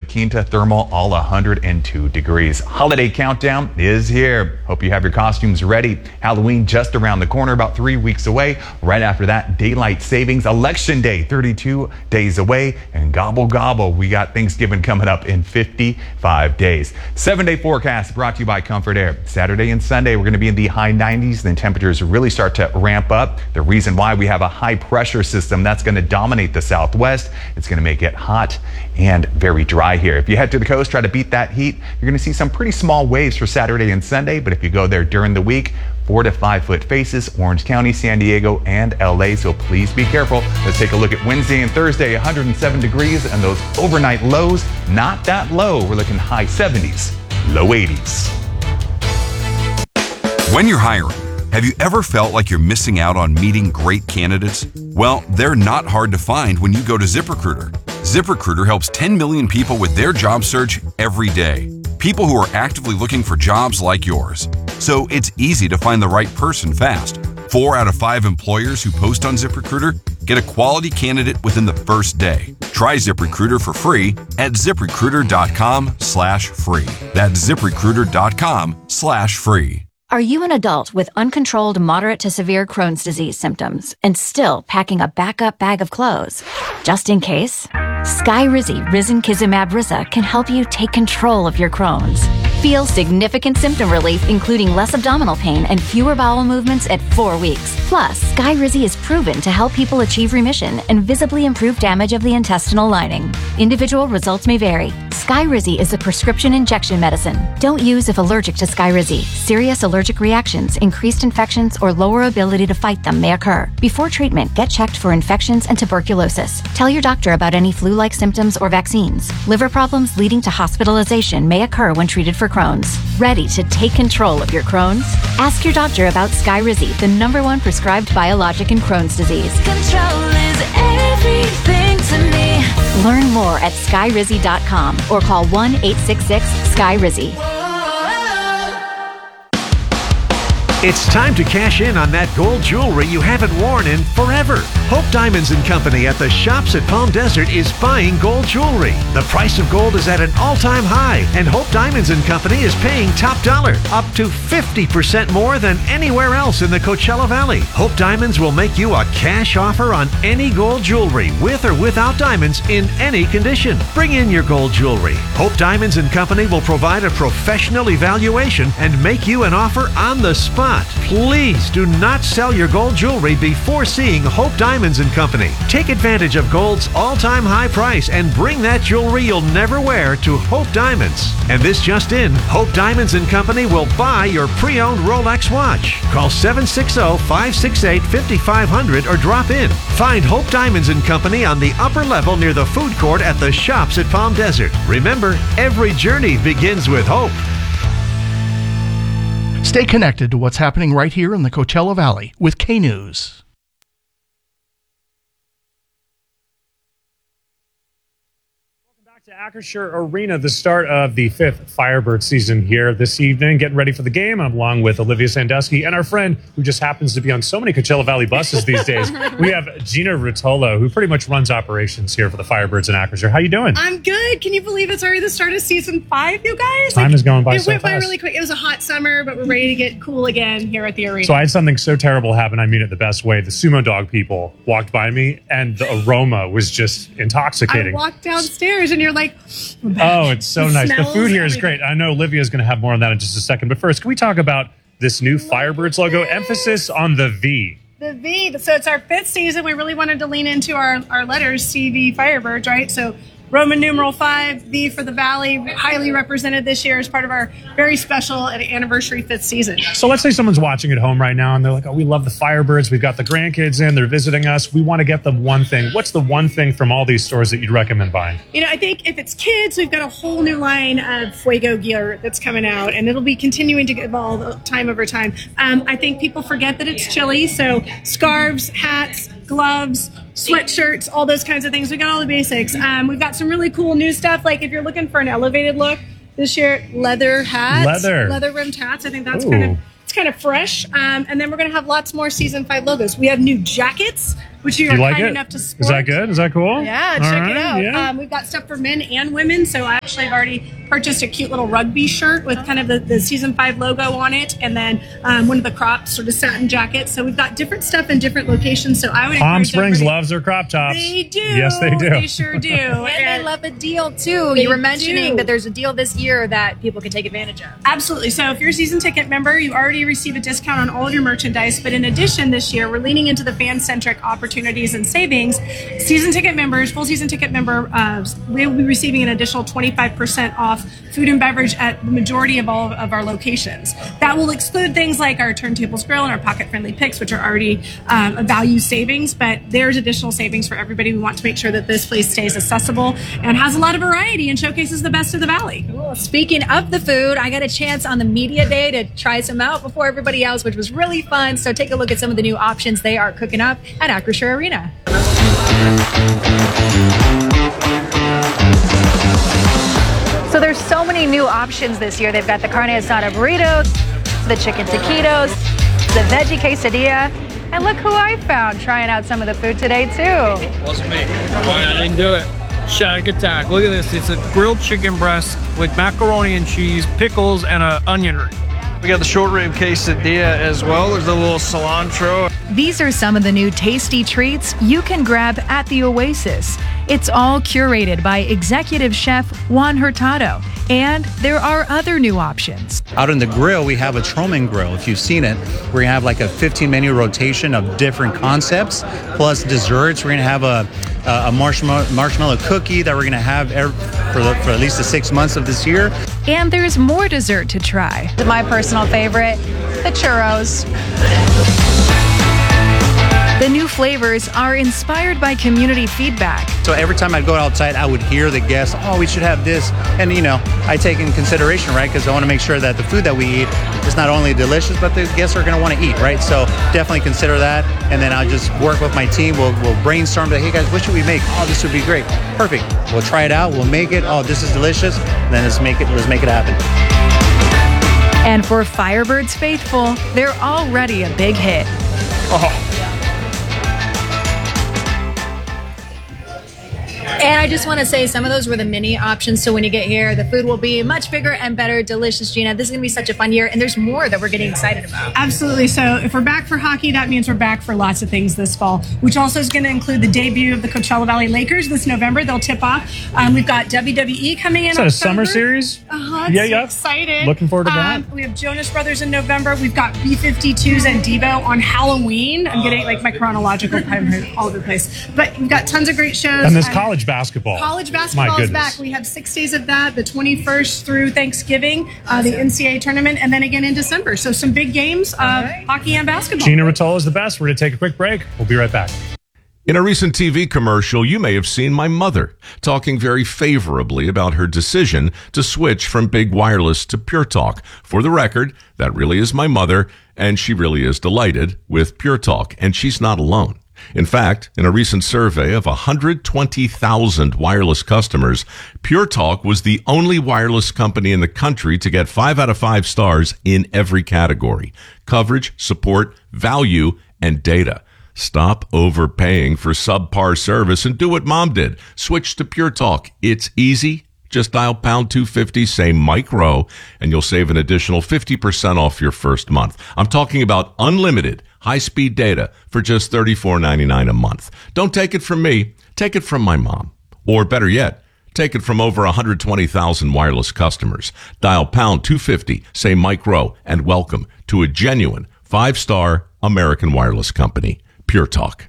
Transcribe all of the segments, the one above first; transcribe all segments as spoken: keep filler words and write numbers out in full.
Quinta Thermal, all one hundred two degrees. Holiday countdown is here. Hope you have your costumes ready. Halloween just around the corner, about three weeks away. Right after that, daylight savings, election day, thirty-two days away. And gobble gobble, we got Thanksgiving coming up in fifty-five days. Seven day forecast brought to you by Comfort Air. Saturday and Sunday, we're going to be in the high nineties. Then temperatures really start to ramp up. The reason why, we have a high pressure system that's going to dominate the southwest. It's going to make it hot and very dry here. If you head to the coast, try to beat that heat. You're going to see some pretty small waves for Saturday and Sunday, but if you go there during the week, four to five foot faces, Orange County, San Diego, and L A, so please be careful. Let's take a look at Wednesday and Thursday, one hundred seven degrees, and those overnight lows, not that low. We're looking high seventies, low eighties. When you're hiring, have you ever felt like you're missing out on meeting great candidates? Well, they're not hard to find when you go to ZipRecruiter. ZipRecruiter helps ten million people with their job search every day. People who are actively looking for jobs like yours. So it's easy to find the right person fast. Four out of five employers who post on ZipRecruiter get a quality candidate within the first day. Try ZipRecruiter for free at ZipRecruiter.com slash free. That's ZipRecruiter.com slash free. Are you an adult with uncontrolled moderate to severe Crohn's disease symptoms and still packing a backup bag of clothes? Just in case, Skyrizi Risankizumab Risa can help you take control of your Crohn's. Feel significant symptom relief, including less abdominal pain and fewer bowel movements at four weeks. Plus, Skyrizi is proven to help people achieve remission and visibly improve damage of the intestinal lining. Individual results may vary. Skyrizi is a prescription injection medicine. Don't use if allergic to Skyrizi. Serious allergic reactions, increased infections, or lower ability to fight them may occur. Before treatment, get checked for infections and tuberculosis. Tell your doctor about any flu-like symptoms or vaccines. Liver problems leading to hospitalization may occur when treated for Crohn's. Ready to take control of your Crohn's? Ask your doctor about Skyrizi, the number one prescribed biologic in Crohn's disease. Control is everything to me. Learn more at skyrizi dot com or call one eight six six Skyrizi. It's time to cash in on that gold jewelry you haven't worn in forever. Hope Diamonds and Company at the Shops at Palm Desert is buying gold jewelry. The price of gold is at an all-time high, and Hope Diamonds and Company is paying top dollar, up to fifty percent more than anywhere else in the Coachella Valley. Hope Diamonds will make you a cash offer on any gold jewelry, with or without diamonds, in any condition. Bring in your gold jewelry. Hope Diamonds and Company will provide a professional evaluation and make you an offer on the spot. Please do not sell your gold jewelry before seeing Hope Diamonds and Company. Take advantage of gold's all-time high price and bring that jewelry you'll never wear to Hope Diamonds. And this just in, Hope Diamonds and Company will buy your pre-owned Rolex watch. Call seven six zero, five six eight, five five zero zero or drop in. Find Hope Diamonds and Company on the upper level near the food court at the Shops at Palm Desert. Remember, every journey begins with hope. Stay connected to what's happening right here in the Coachella Valley with K-News. To Acrisure Arena, the start of the fifth Firebird season here this evening. Getting ready for the game. I'm along with Olivia Sandusky and our friend who just happens to be on so many Coachella Valley buses these days. We have Gina Rutolo, who pretty much runs operations here for the Firebirds in Acrisure. How you doing? I'm good. Can you believe it's already the start of season five, you guys? Time like, is going by it so went fast. by really quick. It was a hot summer, but we're ready to get cool again here at the arena. So I had something so terrible happen. I mean it the best way. The sumo dog people walked by me, and the aroma was just intoxicating. I walked downstairs, and you're like, oh, it's so It nice. The smells food here is everything. great. I know Olivia's going to have more on that in just a second. But first, can we talk about this new Firebirds logo? Emphasis on the V. the V. So it's our fifth season. We really wanted to lean into our, our letters, C V Firebirds, right? So Roman numeral five, V for the Valley, highly represented this year as part of our very special and anniversary fifth season. So let's say someone's watching at home right now and they're like, oh, we love the Firebirds. We've got the grandkids in. They're visiting us. We want to get them one thing. What's the one thing from all these stores that you'd recommend buying? You know, I think if it's kids, we've got a whole new line of Fuego gear that's coming out, and it'll be continuing to evolve time over time. Um, I think people forget that it's chilly, so scarves, hats, gloves, sweatshirts, all those kinds of things. We got all the basics. Um, we've got some really cool new stuff. Like if you're looking for an elevated look this year, leather hats, Leather. leather rimmed hats. I think that's Ooh. kind of it's kind of fresh. Um, and then we're going to have lots more season five logos. We have new jackets which you You are like kind it? enough to sport. Is that good? Is that cool? Yeah, All check right, it out. yeah. Um, we've got stuff for men and women. So I actually have already purchased a cute little rugby shirt with kind of the, the season five logo on it, and then um, one of the crop sort of satin jackets. So we've got different stuff in different locations. So I would Palm encourage Springs everybody- loves their crop tops. They do. Yes, they do. They sure do. And they love a deal too. They You were mentioning do. that there's a deal this year that people can take advantage of. Absolutely. So if you're a season ticket member, you already receive a discount on all of your merchandise. But in addition, this year, we're leaning into the fan-centric opportunities and savings. Season ticket members, full season ticket member, uh, will be receiving an additional twenty-five percent off food and beverage at the majority of all of our locations. That will exclude things like our Turntables Grill and our pocket-friendly picks, which are already um, a value savings. But there's additional savings for everybody. We want to make sure that this place stays accessible and has a lot of variety and showcases the best of the Valley. Cool. Speaking of the food, I got a chance on the media day to try some out before everybody else, which was really fun. So take a look at some of the new options they are cooking up at Acrisure Arena. So there's so many new options this year. They've got the carne asada burrito, the chicken taquitos, the veggie quesadilla, and look who I found trying out some of the food today too. Wasn't me. I didn't do it. Shack attack. Look at this. It's a grilled chicken breast with macaroni and cheese, pickles, and an onion ring. We got the short rib quesadilla as well. There's a little cilantro. These are some of the new tasty treats you can grab at the Oasis. It's all curated by executive chef Juan Hurtado, and there are other new options. Out on the grill, we have a Troman grill. If you've seen it, we're gonna have like a fifteen menu rotation of different concepts, plus desserts. We're gonna have a a marshmallow, marshmallow cookie that we're gonna have every, for, the, for at least the six months of this year. And there's more dessert to try. My personal favorite, the churros. The new flavors are inspired by community feedback. So every time I'd go outside, I would hear the guests, oh, we should have this. And, you know, I take in consideration, right? Because I want to make sure that the food that we eat is not only delicious, but the guests are going to want to eat, right? So definitely consider that. And then I'll just work with my team. We'll, we'll brainstorm, like, hey, guys, what should we make? Oh, this would be great. Perfect. We'll try it out. We'll make it. Oh, this is delicious. And then let's make it, let's make it happen. And for Firebirds faithful, they're already a big hit. Oh. And I just want to say some of those were the mini options. So when you get here, the food will be much bigger and better. Delicious, Gina. This is going to be such a fun year. And there's more that we're getting excited about. Absolutely. So if we're back for hockey, that means we're back for lots of things this fall, which also is going to include the debut of the Coachella Valley Lakers this November. They'll tip off. Um, we've got W W E coming in. Is that a summer series? Uh-huh. Yeah, so yeah. Excited. Looking forward to that. Um, we have Jonas Brothers in November. We've got B fifty-twos and Devo on Halloween. I'm getting like my chronological time all over the place. But we've got tons of great shows. And there's Um, college basketball. College basketball My is goodness. back. We have six days of that, the twenty-first through Thanksgiving, uh, the N C A A tournament, and then again in December. So some big games, uh, hockey and basketball. Gina Rotolo is the best. We're going to take a quick break. We'll be right back. In a recent T V commercial, you may have seen my mother talking very favorably about her decision to switch from Big Wireless to Pure Talk. For the record, that really is my mother, and she really is delighted with Pure Talk, and she's not alone. In fact, in a recent survey of one hundred twenty thousand wireless customers, Pure Talk was the only wireless company in the country to get five out of five stars in every category: coverage, support, value, and data. Stop overpaying for subpar service and do what Mom did. Switch to Pure Talk. It's easy. Just dial pound two fifty, say Mike Rowe, and you'll save an additional fifty percent off your first month. I'm talking about unlimited high-speed data for just thirty-four ninety-nine a month. Don't take it from me. Take it from my mom. Or better yet, take it from over one hundred twenty thousand wireless customers. Dial pound two fifty, say Mike Rowe, and welcome to a genuine five-star American wireless company, Pure Talk.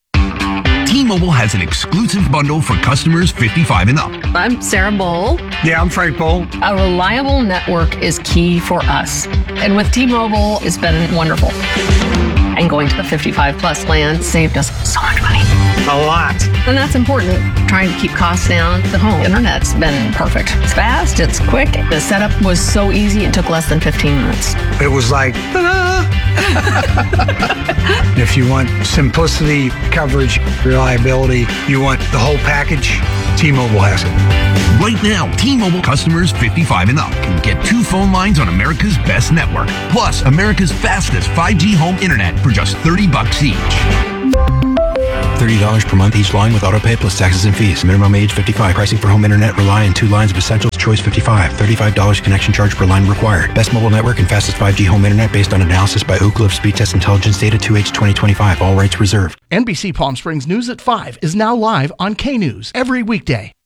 T-Mobile has an exclusive bundle for customers fifty-five and up. I'm Sarah Bowl. Yeah, I'm Frank Bowl. A reliable network is key for us. And with T-Mobile, it's been wonderful. And going to the fifty-five plus plan saved us so much money. A lot. And that's important. Trying to keep costs down. The home internet's been perfect. It's fast, it's quick. The setup was so easy, it took less than fifteen minutes. It was like, ta-da! If you want simplicity, coverage, reliability, you want the whole package, T-Mobile has it. Right now, T-Mobile customers fifty-five and up can get two phone lines on America's best network, plus America's fastest five G home internet for just thirty bucks each. thirty dollars per month each line with autopay plus taxes and fees. Minimum age fifty-five. Pricing for home internet rely on two lines of Essentials. Choice fifty-five. thirty-five dollars connection charge per line required. Best mobile network and fastest five G home internet based on analysis by Ookla of Speed Test Intelligence data two H twenty twenty-five. All rights reserved. N B C Palm Springs News at five is now live on K News every weekday.